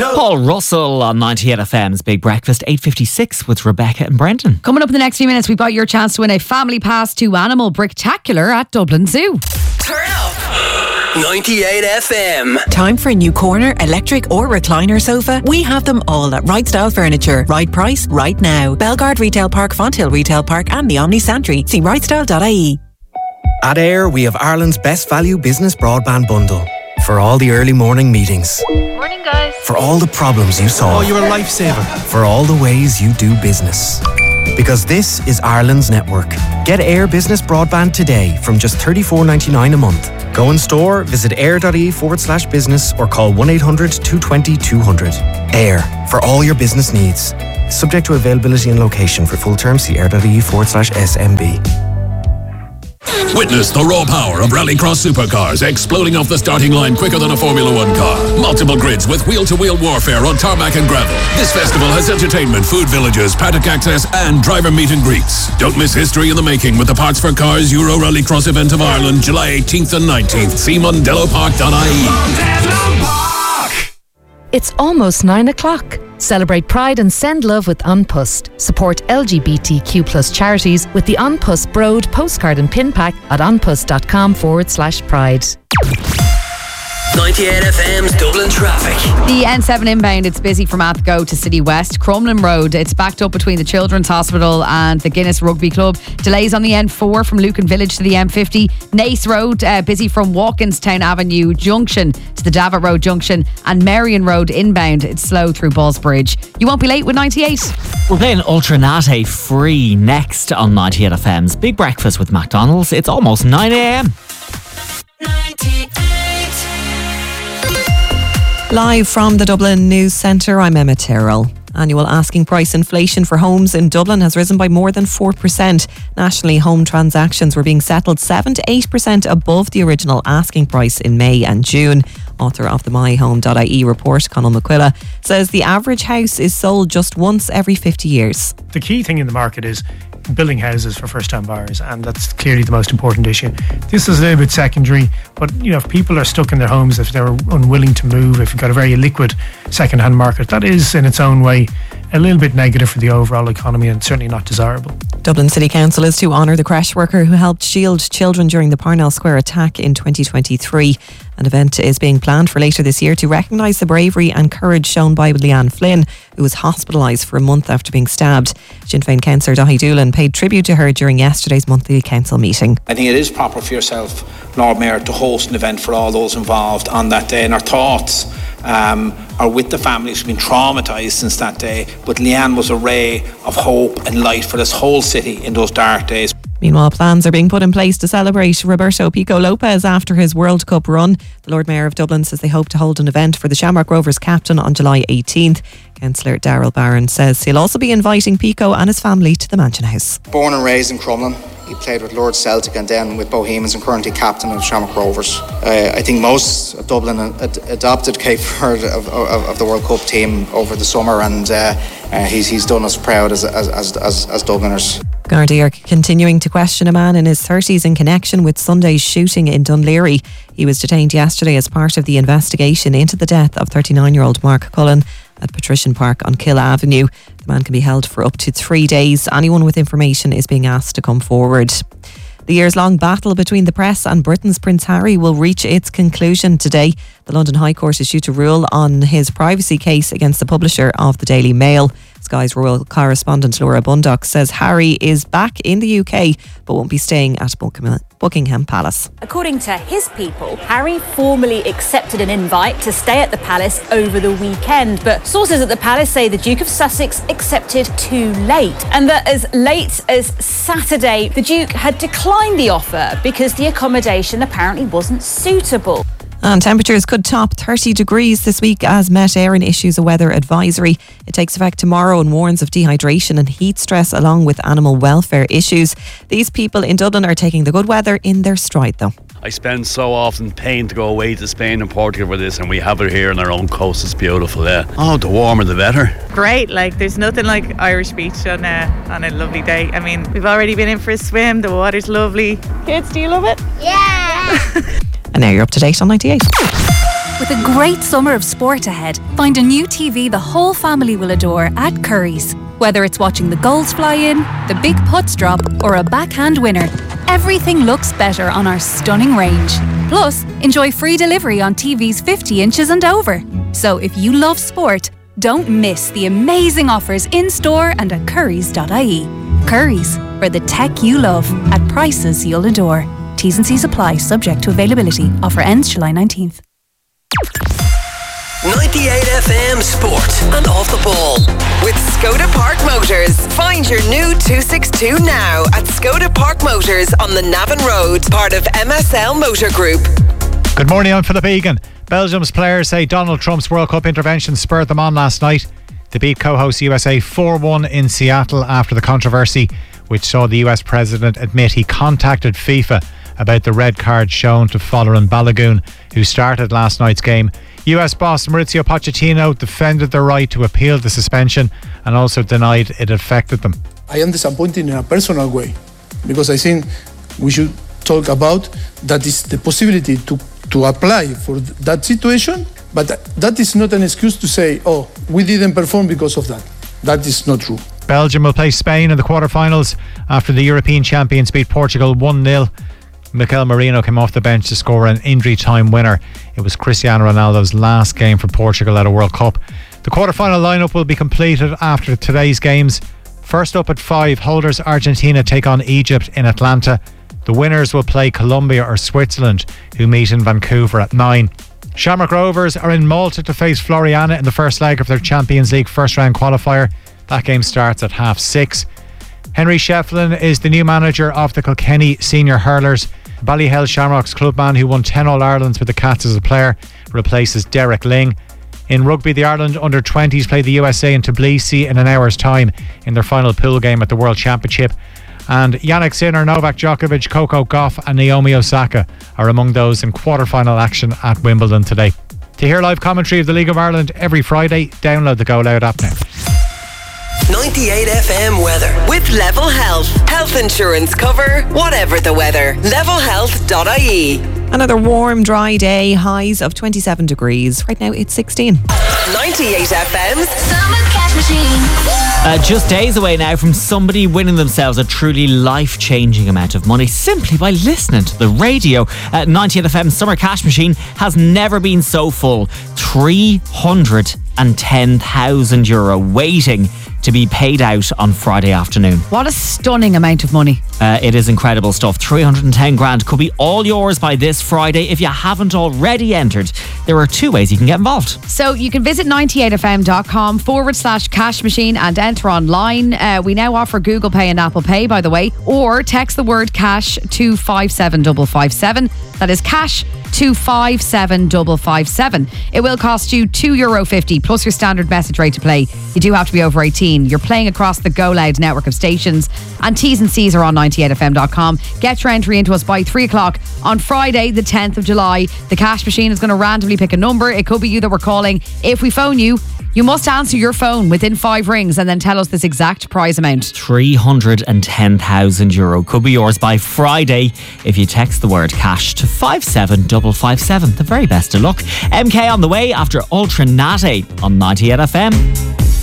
Paul Russell on 98 FM's Big Breakfast, 8:56 with Rebecca and Brendan. Coming up in the next few minutes, we've got your chance to win a family pass to Animal Bricktacular at Dublin Zoo. Turn up 98 FM. Time for a new corner, electric or recliner sofa? We have them all at Right Style Furniture. Right price, right now. Belgard Retail Park, Fonthill Retail Park and the Omni Santry. See rightstyle.ie. At AIR, we have Ireland's best value business broadband bundle. For all the early morning meetings. Morning, guys. For all the problems you solve. Oh, you're a lifesaver. For all the ways you do business. Because this is Ireland's network. Get AIR Business Broadband today from just $34.99 a month. Go in store, visit air.ie/business or call 1-800-220-200. AIR, for all your business needs. Subject to availability and location. For full terms, see air.ie/SMB. Witness the raw power of Rallycross supercars exploding off the starting line quicker than a Formula One car. Multiple grids with wheel-to-wheel warfare on tarmac and gravel. This festival has entertainment, food villages, paddock access and driver meet and greets. Don't miss history in the making with the Parts for Cars Euro Rallycross event of Ireland, July 18th and 19th. See mondellopark.ie. It's almost 9 o'clock. Celebrate Pride and send love with Unpust. Support LGBTQ+ charities with the Unpust Broad postcard and pin pack at unpust.com/pride. 98 FM's Dublin traffic. The N7 inbound, it's busy from Athgo to City West. Crumlin Road, it's backed up between the Children's Hospital and the Guinness Rugby Club. Delays on the N4 from Lucan Village to the M50. Naas Road, busy from Walkinstown Avenue Junction to the Davit Road Junction. And Marion Road inbound, it's slow through Ballsbridge. You won't be late with 98. We're playing Ultranate free next on 98 FM's Big Breakfast with McDonald's. It's almost 9 a.m. 98. Live from the Dublin News Centre, I'm Emma Tyrrell. Annual asking price inflation for homes in Dublin has risen by more than 4%. Nationally, home transactions were being settled 7 to 8% above the original asking price in May and June. Author of the myhome.ie report, Conal McQuilla, says the average house is sold just once every 50 years. The key thing in the market is building houses for first-time buyers, and that's clearly the most important issue. This is a little bit secondary, but if people are stuck in their homes, if they're unwilling to move, if you've got a very illiquid second-hand market, that is in its own way a little bit negative for the overall economy and certainly not desirable. Dublin City Council is to honour the creche worker who helped shield children during the Parnell Square attack in 2023. An event is being planned for later this year to recognise the bravery and courage shown by Leanne Flynn, who was hospitalised for a month after being stabbed. Sinn Féin councillor Daithí Doolan paid tribute to her during yesterday's monthly council meeting. I think it is proper for yourself, Lord Mayor, to host an event for all those involved on that day, and our thoughts are with the families who've been traumatised since that day. But Leanne was a ray of hope and light for this whole city in those dark days. Meanwhile, plans are being put in place to celebrate Roberto Pico Lopez after his World Cup run. The Lord Mayor of Dublin says they hope to hold an event for the Shamrock Rovers captain on July 18th. Councillor Darrell Barron says he'll also be inviting Pico and his family to the Mansion House. Born and raised in Crumlin, he played with Lord Celtic and then with Bohemians and currently captain of Shamrock Rovers. I think most of Dublin adopted Cape Verde of the World Cup team over the summer, and he's done us proud as Dubliners. Gardaí are continuing to question a man in his 30s in connection with Sunday's shooting in Dunleary. He was detained yesterday as part of the investigation into the death of 39-year-old Mark Cullen at Patrician Park on Kill Avenue. The man can be held for up to 3 days. Anyone with information is being asked to come forward. The years-long battle between the press and Britain's Prince Harry will reach its conclusion today. The London High Court is due to rule on his privacy case against the publisher of the Daily Mail. Sky's royal correspondent Laura Bundock says Harry is back in the UK but won't be staying at Buckingham Palace. According to his people, Harry formally accepted an invite to stay at the palace over the weekend, but sources at the palace say the Duke of Sussex accepted too late, and that as late as Saturday, the Duke had declined the offer because the accommodation apparently wasn't suitable. And temperatures could top 30 degrees this week as Met Éireann issues a weather advisory. It takes effect tomorrow and warns of dehydration and heat stress along with animal welfare issues. These people in Dublin are taking the good weather in their stride though. I spend so often paying to go away to Spain and Portugal for this, and we have it here on our own coast. It's beautiful, yeah. Oh, the warmer the better. Great, there's nothing like Irish beach on a lovely day. I mean, we've already been in for a swim, the water's lovely. Kids, do you love it? Yeah! And now you're up to date on 98. With a great summer of sport ahead, find a new TV the whole family will adore at Curry's. Whether it's watching the goals fly in, the big putts drop, or a backhand winner, everything looks better on our stunning range. Plus, enjoy free delivery on TVs 50 inches and over. So if you love sport, don't miss the amazing offers in-store and at currys.ie. Curry's, for the tech you love, at prices you'll adore. T's and C's apply, subject to availability. Offer ends July 19th. 98 FM Sport and Off the Ball. With Skoda Park Motors. Find your new 262 now at Skoda Park Motors on the Navan Road, part of MSL Motor Group. Good morning, I'm Philip Egan. Belgium's players say Donald Trump's World Cup intervention spurred them on last night. They beat co-host USA 4-1 in Seattle after the controversy, which saw the US president admit he contacted FIFA about the red card shown to Folarin Balogun, who started last night's game. US boss Mauricio Pochettino defended their right to appeal the suspension and also denied it affected them. I am disappointed in a personal way because I think we should talk about that is the possibility to apply for that situation, but that is not an excuse to say, oh, we didn't perform because of that. That is not true. Belgium will play Spain in the quarterfinals after the European champions beat Portugal 1-0. Mikel Merino came off the bench to score an injury time winner. It was Cristiano Ronaldo's last game for Portugal at a World Cup. The quarter-final lineup will be completed after today's games. First up at 5, holders Argentina take on Egypt in Atlanta. The winners will play Colombia or Switzerland, who meet in Vancouver at 9. Shamrock Rovers are in Malta to face Floriana in the first leg of their Champions League first-round qualifier. That game starts at 6:30. Henry Shefflin is the new manager of the Kilkenny senior hurlers. Ballyhell Shamrock's clubman, who won 10 All-Irelands with the Cats as a player, replaces Derek Ling. In rugby, the Ireland under-20s play the USA in Tbilisi in an hour's time in their final pool game at the World Championship. And Yannick Sinner, Novak Djokovic, Coco Gauff and Naomi Osaka are among those in quarter-final action at Wimbledon today. To hear live commentary of the League of Ireland every Friday, download the Go Loud app now. 98 FM weather. With Level Health. Health insurance cover, whatever the weather. Levelhealth.ie. Another warm, dry day, highs of 27 degrees. Right now it's 16. 98 FM's Summer Cash Machine. Just days away now from somebody winning themselves a truly life-changing amount of money simply by listening to the radio. 98 FM Summer Cash Machine has never been so full. €310,000 waiting to be paid out on Friday afternoon. What a stunning amount of money. It is incredible stuff. 310 grand could be all yours by this Friday. If you haven't already entered, there are 2 ways you can get involved. So you can visit 98fm.com/cash machine and enter online. We now offer Google Pay and Apple Pay, by the way, or text the word cash to 57557. That is cash to 57557. It will cost you €2.50 plus your standard message rate to play. You do have to be over 18. You're playing across the Go Loud network of stations, and T's and C's are on 98fm.com. Get your entry into us by 3 o'clock on Friday, the 10th of July. The cash machine is going to randomly pick a number. It could be you that we're calling. If we phone you, you must answer your phone within 5 rings and then tell us this exact prize amount. €310,000 could be yours by Friday if you text the word cash to 57557. The very best of luck. MK on the way after Ultra Natty on 98 FM.